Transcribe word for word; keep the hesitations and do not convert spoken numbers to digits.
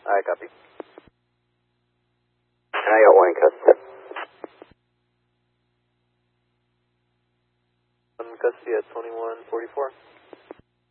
I copy. And I got one in custody. One in custody at twenty-one forty-four.